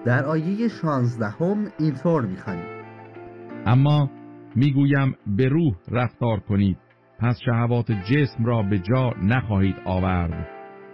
در آیه 16 اینطور می‌خوانیم: اما میگویم به روح رفتار کنید، پس شهوات جسم را به جا نخواهید آورد.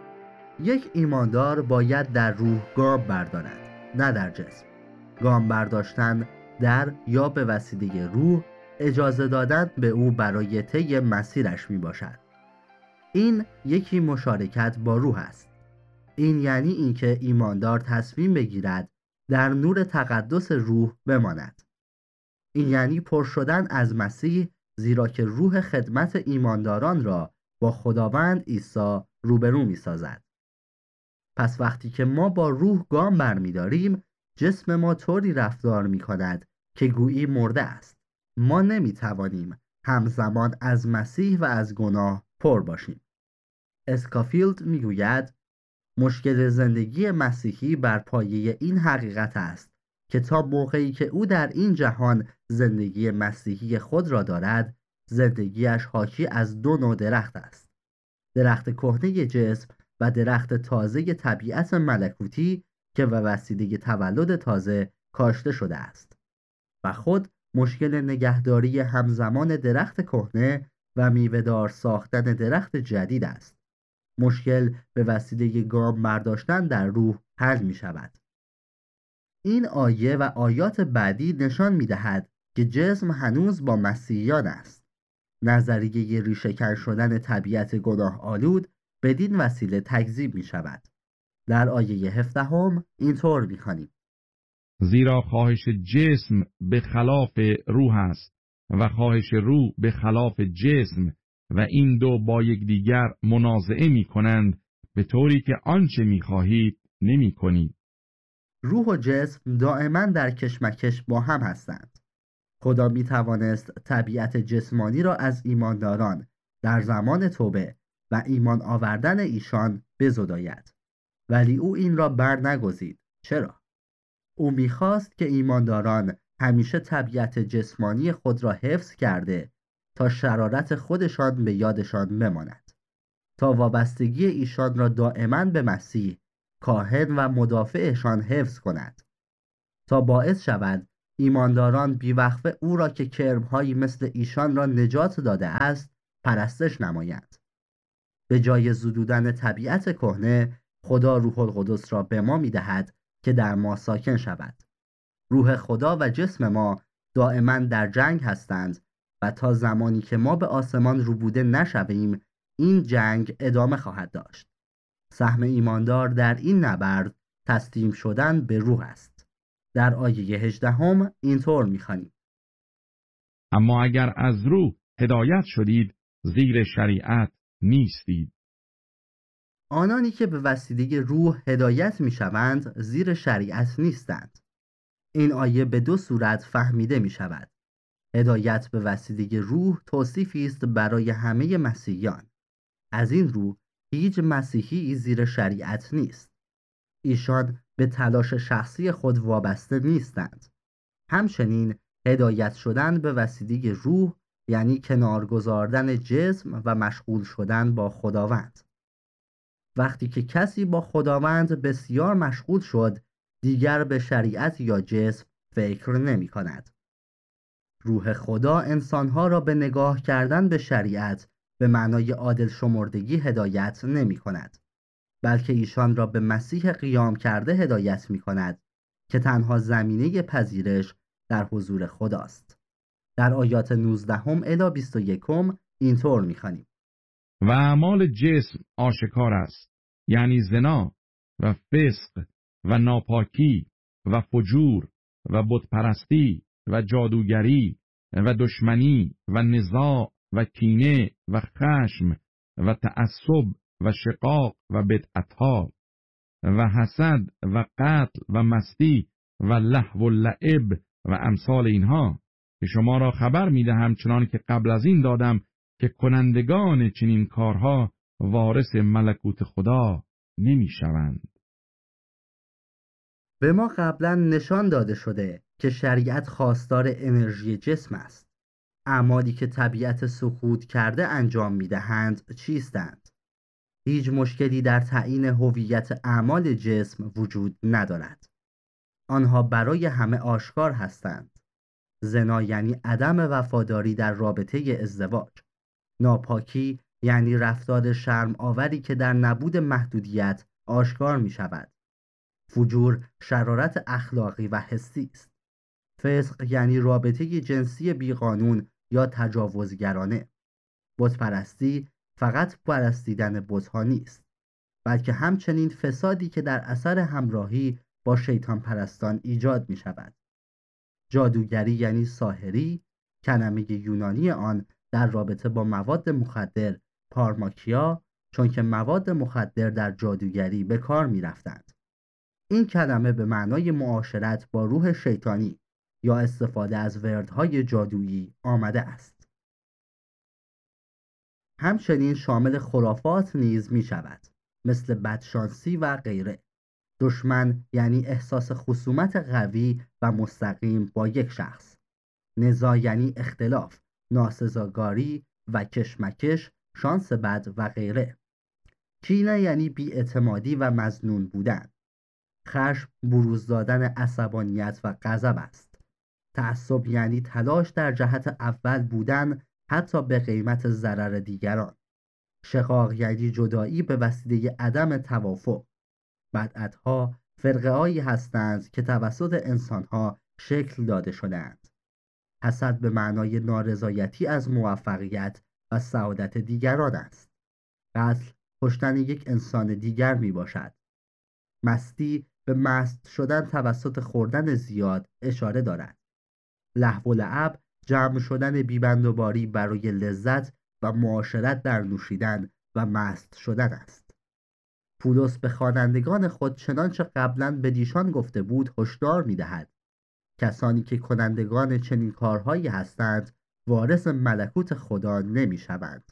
یک ایماندار باید در روح گام بردارد، نه در جسم. گام برداشتن در یا به وسیله روح اجازه دادن به او برای طی مسیرش می باشد. این یکی مشارکت با روح است. این یعنی اینکه ایماندار تصمیم بگیرد در نور تقدس روح بماند. این یعنی پر شدن از مسیح، زیرا که روح خدمت ایمانداران را با خداوند عیسی روبرو می سازد. پس وقتی که ما با روح گام برمی‌داریم، جسم ما طوری رفتار می‌کند که گویی مرده است. ما نمی‌توانیم همزمان از مسیح و از گناه پر باشیم. اسکافیلد می‌گوید مشکل زندگی مسیحی بر پایه این حقیقت است که تا موقعی که او در این جهان زندگی مسیحی خود را دارد، زندگیش حاکی از دو نوع درخت است: درخت کهنه جسم و درخت تازه طبیعت ملکوتی که به وسیله تولد تازه کاشته شده است. و خود مشکل نگهداری همزمان درخت کهنه و میوه‌دار ساختن درخت جدید است. مشکل به وسیله گام برداشتن در روح حل می شود. این آیه و آیات بعدی نشان می دهد که جسم هنوز با مسیحیان است. نظریه ریشه‌کن شدن طبیعت گناه آلود بدین وسیله تکذیب می شود. در آیه 17 اینطور می خوانیم: زیرا خواهش جسم به خلاف روح است و خواهش روح به خلاف جسم و این دو با یکدیگر منازعه می کنند، به طوری که آنچه می خواهید نمی کنید. روح و جسم دائما در کشمکش با هم هستند. خدا می توانست طبیعت جسمانی را از ایمانداران در زمان توبه و ایمان آوردن ایشان بزداید، ولی او این را بر نگزید. چرا؟ او می‌خواست که ایمانداران همیشه طبیعت جسمانی خود را حفظ کرده تا شرارت خودشان به یادشان بماند، تا وابستگی ایشان را دائما به مسیح، کاهن و مدافعشان حفظ کند، تا باعث شود ایمانداران بیوقفه او را که کرم‌هایی مثل ایشان را نجات داده است پرستش نمایند. به جای زدودن طبیعت کهنه، خدا روح القدس را به ما می‌دهد که در ما ساکن شود. روح خدا و جسم ما دائما در جنگ هستند و تا زمانی که ما به آسمان روبوده نشویم این جنگ ادامه خواهد داشت. سهم ایماندار در این نبرد تسلیم شدن به روح است. در آیه 18 اینطور می‌خوانیم: اما اگر از روح هدایت شدید، زیر شریعت نیستید. آنانی که به وسیله روح هدایت می‌شوند زیر شریعت نیستند. این آیه به دو صورت فهمیده می شود. هدایت به وسیله روح توصیفی است برای همه مسیحیان. از این رو هیچ مسیحی زیر شریعت نیست. ایشان به تلاش شخصی خود وابسته نیستند. همچنین هدایت شدن به وسیله روح یعنی کنار گذاردن جسم و مشغول شدن با خداوند. وقتی که کسی با خداوند بسیار مشغول شد، دیگر به شریعت یا جسم فکر نمی کند. روح خدا انسانها را به نگاه کردن به شریعت به معنای عادل شمردگی هدایت نمی کند، بلکه ایشان را به مسیح قیام کرده هدایت می کند که تنها زمینه پذیرش در حضور خداست. در آیات 19 الی 21 اینطور می خوانیم: و اعمال جسم آشکار است، یعنی زنا و فسق و ناپاکی و فجور و بتپرستی و جادوگری و دشمنی و نزاع و کینه و خشم و تعصب و شقاق و بدعتها و حسد و قتل و مستی و لهو و لعب و امثال اینها، که شما را خبر می‌دهم چنان که قبل از این دادم که کنندگان چنین کارها وارث ملکوت خدا نمی‌شوند. به ما قبلا نشان داده شده که شریعت خواستار انرژی جسم است. اعمالی که طبیعت سقوط کرده انجام می‌دهند چیستند؟ هیچ مشکلی در تعیین هویت اعمال جسم وجود ندارد. آنها برای همه آشکار هستند. زنا یعنی عدم وفاداری در رابطه ازدواج. ناپاکی یعنی رفتار شرم آوری که در نبود محدودیت آشکار می شود. فجور شرارت اخلاقی و حسی است. فسق یعنی رابطه جنسی بیقانون یا تجاوزگرانه. بتپرستی فقط پرستیدن بت‌ها نیست، بلکه همچنین فسادی که در اثر همراهی با شیطان پرستان ایجاد می شود. جادوگری یعنی ساحری، کلمه یونانی آن در رابطه با مواد مخدر پارماکیا، چون که مواد مخدر در جادوگری به کار می رفتند. این کلمه به معنای معاشرت با روح شیطانی یا استفاده از وردهای جادویی آمده است. همچنین شامل خرافات نیز می شود، مثل بدشانسی و غیره. دشمن یعنی احساس خصومت قوی و مستقیم با یک شخص. نزاع یعنی اختلاف، ناسزاگاری و کشمکش، شانس بد و غیره. کینه یعنی بی‌اعتمادی و مظنون بودن. خشم بروز دادن عصبانیت و غضب است. تعصب یعنی تلاش در جهت اول بودن حتی به قیمت ضرر دیگران. شقاق یعنی جدایی به وسیله عدم توافق. بدعتها فرقه‌هایی هستند که توسط انسانها شکل داده شده‌اند. حسد به معنای نارضایتی از موفقیت و سعادت دیگران است. قتل کشتن یک انسان دیگر می باشد. مستی به مست شدن توسط خوردن زیاد اشاره دارد. لهو و لعب جمع شدن بی‌بندوباری برای لذت و معاشرت در نوشیدن و مست شدن است. پولس به خوانندگان خود چنانچه قبلاً به دیشان گفته بود هشدار می‌دهد: کسانی که کنندگان چنین کارهایی هستند وارث ملکوت خدا نمی‌شوند.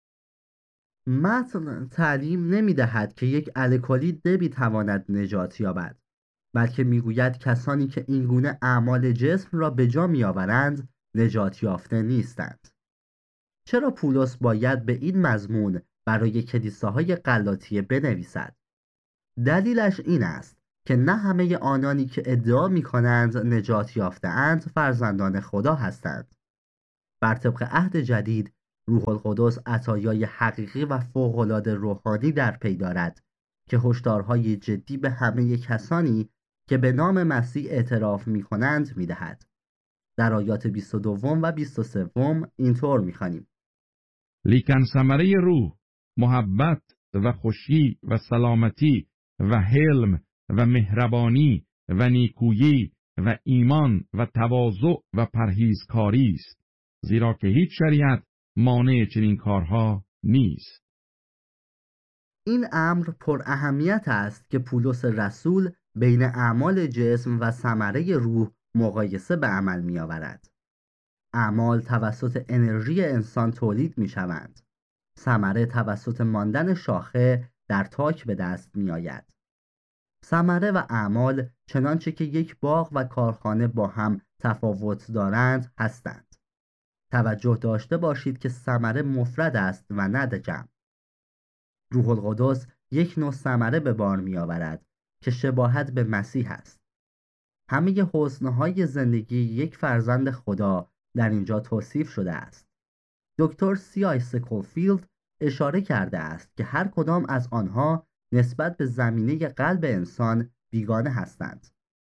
متن تعلیم نمی‌دهد که یک الکلی نمی‌تواند نجات یابد، بلکه می‌گوید کسانی که این گونه اعمال جسم را به جا می‌آورند نجات یافته نیستند. چرا پولس باید به این مضمون برای کلیساهای غلاطیه بنویسد؟ دلیلش این است که نه همه آنانی که ادعا می‌کنند نجات یافته‌اند فرزندان خدا هستند. بر طبق عهد جدید روح القدس عطایای حقیقی و فوق‌العاده روحانی در پی دارد که هشدارهای جدی به همه کسانی که به نام مسیح اعتراف می‌کنند می‌دهد. در آیات 22 و 23 اینطور می‌خوانیم: لیکن ثمره روح محبت و خوشی و سلامتی و حلم و مهربانی و نیکویی و ایمان و تواضع و پرهیزکاری است، زیرا که هیچ شریعت مانع چنین کارها نیست. این امر پر اهمیت است که پولس رسول بین اعمال جسم و ثمره روح مقایسه به عمل می آورد. اعمال توسط انرژی انسان تولید می شوند. ثمره توسط ماندن شاخه در تاک به دست می آید. ثمره و اعمال چنانچه که یک باغ و کارخانه با هم تفاوت دارند هستند. توجه داشته باشید که ثمره مفرد است و نه جمع. روح القدس یک نوع ثمره به بار می آورد که شباهت به مسیح است. همه حسنهای زندگی یک فرزند خدا در اینجا توصیف شده است. دکتر سی.آی. سکولفیلد اشاره کرده است که هر کدام از آنها نسبت به زمینه قلب انسان بیگانه هستند.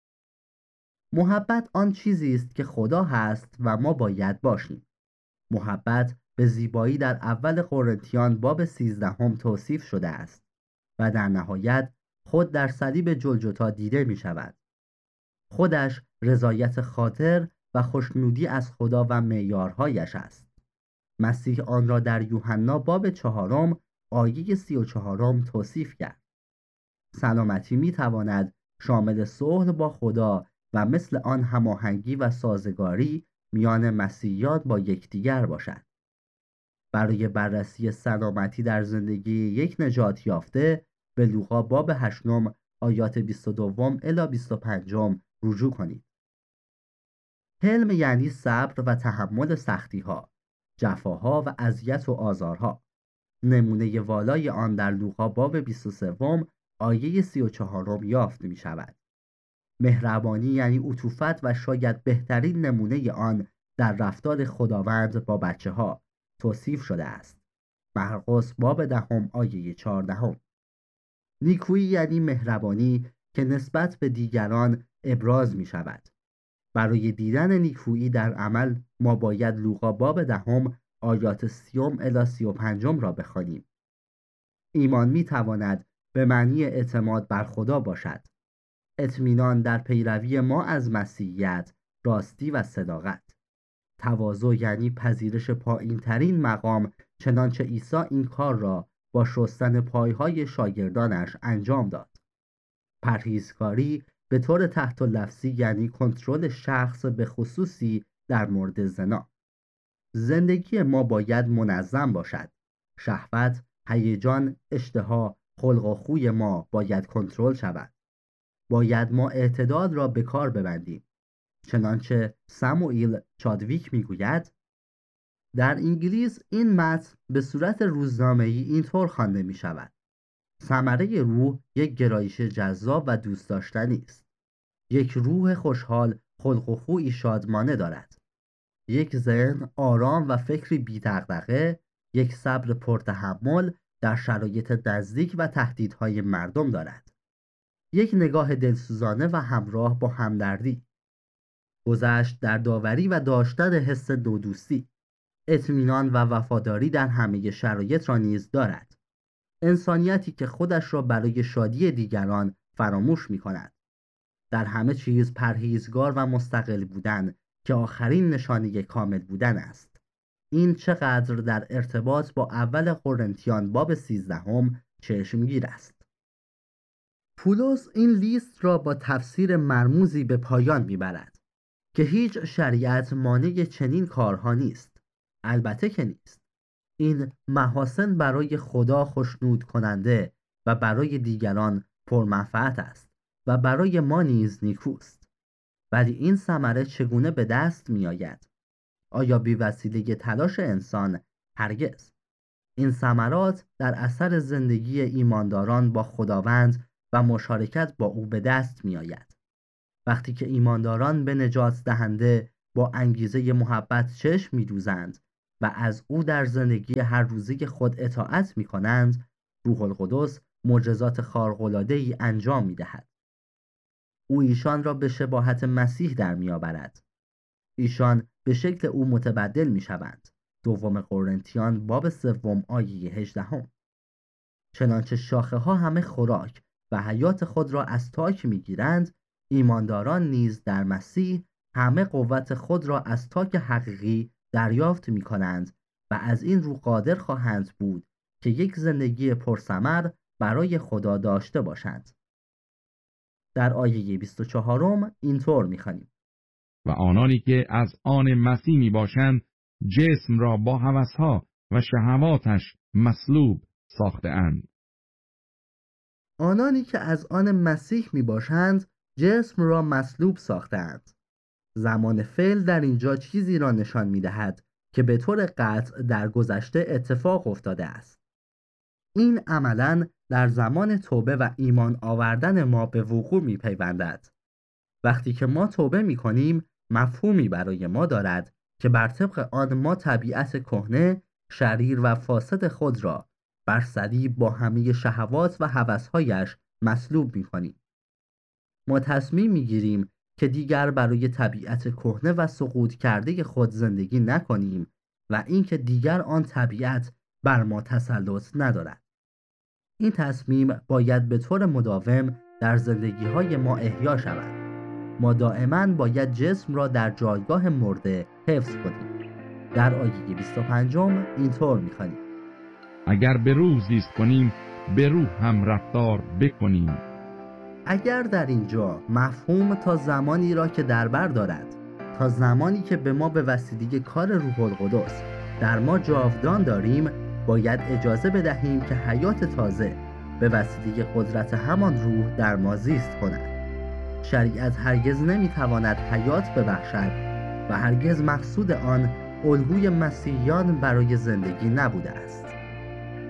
محبت آن چیزی است که خدا هست و ما باید باشیم. محبت به زیبایی در اول قرنتیان باب 13 توصیف شده است و در نهایت خود در صلیب جلجتا دیده می شود. خودش رضایت خاطر و خوشنودی از خدا و معیارهایش است. مسیح آن را در یوحنا باب 4 آیه 34 توصیف کرد. سلامتی می تواند شامل صلح با خدا و مثل آن هماهنگی و سازگاری میان مسیحیان با یکدیگر باشد. برای بررسی سلامتی در زندگی یک نجات یافته به لوقا باب 8 آیات 22 الی 25 رجوع کنید. حلم یعنی صبر و تحمل سختی‌ها، جفاها و اذیت و آزارها. نمونه والای آن در لوقا باب 23 آیه 34 یافت می شود. مهربانی یعنی عطوفت و شاید بهترین نمونه آن در رفتار خداوند با بچه‌ها توصیف شده است. مرقس باب 10 آیه 14. نیکویی یعنی مهربانی که نسبت به دیگران ابراز می شود. برای دیدن نیکویی در عمل ما باید لوقا باب 10 آیات 30 الی 35 را بخوانیم. ایمان می تواند به معنی اعتماد بر خدا باشد. اطمینان در پیروی ما از مسیحیت، راستی و صداقت. تواضع یعنی پذیرش پایین‌ترین مقام، چنانچه عیسی این کار را با شستن پایهای شاگردانش انجام داد. پرهیزکاری به طور تحت لفظی یعنی کنترل شخص به خصوصی در مورد زنا. زندگی ما باید منظم باشد. شهوت، هیجان، اشتها، خلق و خوی ما باید کنترل شود. باید ما اعتدال را به کار ببندیم. چنانچه ساموئیل چادویک میگوید در انگلیس این متن به صورت روزنامه‌ای اینطور خوانده می شود: ثمره روح یک گرایش جذاب و دوست داشتنی است. یک روح خوشحال خلق و خویی شادمانه دارد. یک ذهن آرام و فکری بی‌دغدغه، یک صبر پرتحمل در شرایط نزدیک و تهدیدهای مردم دارد. یک نگاه دلسوزانه و همراه با همدردی. گذشت در داوری و داشتن حس دودوستی. اطمینان و وفاداری در همه شرایط را نیز دارد. انسانیتی که خودش را برای شادی دیگران فراموش می کند. در همه چیز پرهیزگار و مستقل بودن که آخرین نشانه کامل بودن است. این چقدر در ارتباط با اول قرنتیان باب 13 چشمگیر است. پولس این لیست را با تفسیر مرموزی به پایان میبرد که هیچ شریعت مانع چنین کارها نیست. البته که نیست. این محاسن برای خدا خوشنود کننده و برای دیگران پرمنفعت است و برای ما نیز نیکوست. ولی این ثمره چگونه به دست می آید؟ آیا بی وسیله تلاش انسان؟ هرگز. این ثمرات در اثر زندگی ایمانداران با خداوند و مشارکت با او به دست می آید. وقتی که ایمانداران به نجات دهنده با انگیزه محبت چشم می دوزند و از او در زندگی هر روزه خود اطاعت می کنند، روح القدس معجزات خارق‌العاده‌ای انجام می دهد. او ایشان را به شباهت مسیح در می آورد. ایشان به شکل او متبدل می شوند. دوم قرنتیان باب 3 آیه 18. چنانچه شاخه ها همه خوراک و حیات خود را از تاک می گیرند، ایمانداران نیز در مسیح همه قوت خود را از تاک حقیقی دریافت می کنند و از این رو قادر خواهند بود که یک زندگی پرثمر برای خدا داشته باشند. در آیه 24 اینطور می خوانیم: و آنانی که از آن مسیح می باشند جسم را با هوسها و شهواتش مصلوب ساخته اند. آنانی که از آن مسیح می باشند جسم را مصلوب ساخته اند. زمان فعل در اینجا چیزی را نشان می دهد که به طور قطع در گذشته اتفاق افتاده است. این عملاً در زمان توبه و ایمان آوردن ما به وقوع می پیوندد. وقتی که ما توبه می کنیم مفهومی برای ما دارد که بر طبق آن ما طبیعت کهنه، شریر و فاسد خود را بر صلیب با همه شهوات و هوس‌هایش مصلوب می کنیم. ما تصمیم می گیریم که دیگر برای طبیعت کهنه و سقوط کرده خود زندگی نکنیم و اینکه دیگر آن طبیعت بر ما تسلط ندارد. این تصمیم باید به طور مداوم در زندگی‌های ما احیا شود. ما دائما باید جسم را در جایگاه مرده حفظ کنیم. در آیه 25 اینطور می‌خوانیم: اگر به روح زیست کنیم به روح هم رفتار بکنیم. اگر در اینجا مفهوم تا زمانی را که در بر دارد، تا زمانی که به ما به وسیله کار روح القدس در ما جاودان داریم، باید اجازه بدهیم که حیات تازه به وسیله قدرت همان روح در ما زیست کند. شریعت هرگز نمیتواند حیات ببخشد و هرگز مقصود آن الگوی مسیحیان برای زندگی نبوده است.